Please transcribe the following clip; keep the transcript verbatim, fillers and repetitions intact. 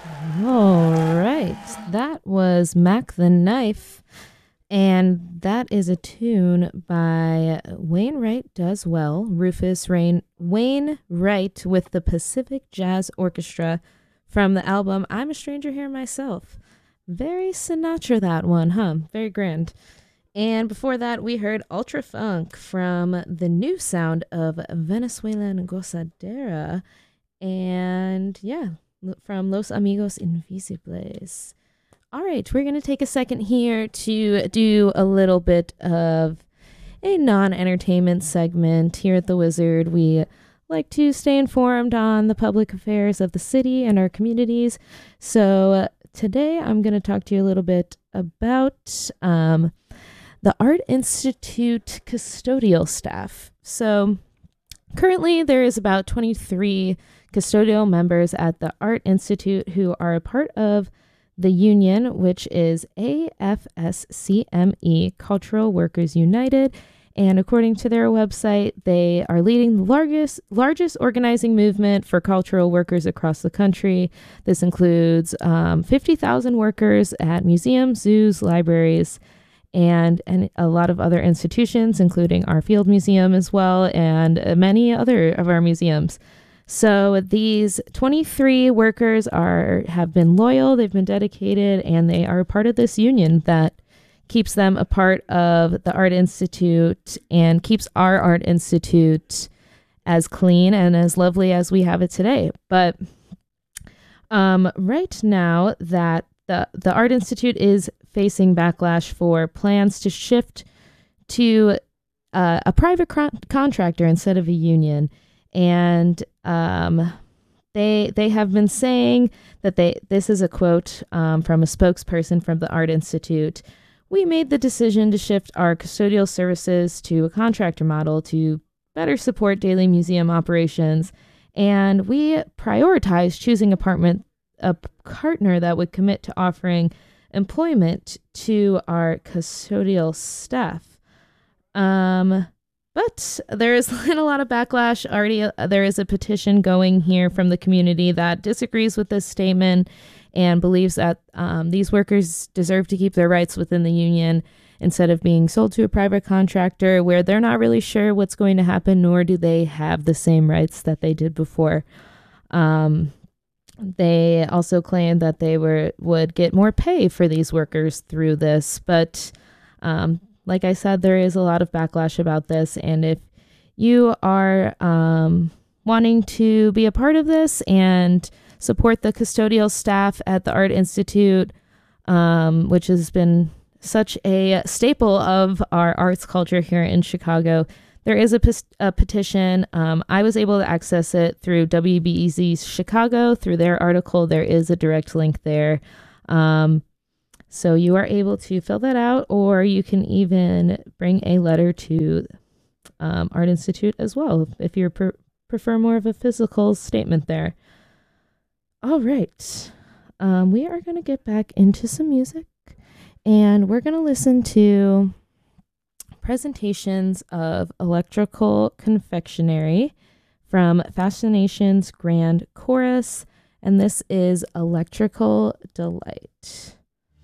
All right. That was Mac the Knife. And that is a tune by Wainwright Does Well, Rufus Rain Wainwright with the Pacific Jazz Orchestra from the album I'm a Stranger Here Myself. Very Sinatra, that one, huh? Very grand. And before that, we heard Ultra Funk from the new sound of Venezuelan Gozadera. And yeah, from Los Amigos Invisibles. All right, we're going to take a second here to do a little bit of a non entertainment segment here at The Wizard. We like to stay informed on the public affairs of the city and our communities. So uh, today I'm going to talk to you a little bit about um, the Art Institute custodial staff. So currently there is about twenty-three custodial members at the Art Institute who are a part of the union, which is A F S C M E, Cultural Workers United. And according to their website, they are leading the largest, largest organizing movement for cultural workers across the country. This includes um, fifty thousand workers at museums, zoos, libraries, and, and a lot of other institutions, including our Field Museum as well, and many other of our museums. So these twenty-three workers are have been loyal, they've been dedicated, and they are part of this union that keeps them a part of the Art Institute and keeps our Art Institute as clean and as lovely as we have it today. But um, right now that the, the Art Institute is facing backlash for plans to shift to uh, a private con- contractor instead of a union. And um, they they have been saying that they this is a quote um, from a spokesperson from the Art Institute. We made the decision to shift our custodial services to a contractor model to better support daily museum operations, and we prioritize choosing apartment a partner that would commit to offering employment to our custodial staff. Um. But there has been a lot of backlash already. Uh, there is a petition going here from the community that disagrees with this statement and believes that um, these workers deserve to keep their rights within the union instead of being sold to a private contractor where they're not really sure what's going to happen, nor do they have the same rights that they did before. Um, they also claim that they were would get more pay for these workers through this, but um, like I said, there is a lot of backlash about this, and if you are um, wanting to be a part of this and support the custodial staff at the Art Institute, um, which has been such a staple of our arts culture here in Chicago, there is a, pes- a petition. Um, I was able to access it through W B E Z Chicago, through their article. There is a direct link there. Um, So you are able to fill that out, or you can even bring a letter to um, Art Institute as well, if you pre- prefer more of a physical statement there. All right. Um, we are going to get back into some music, and we're going to listen to presentations of electrical confectionery from Fascination's Grand Chorus, and this is Electrical Delight.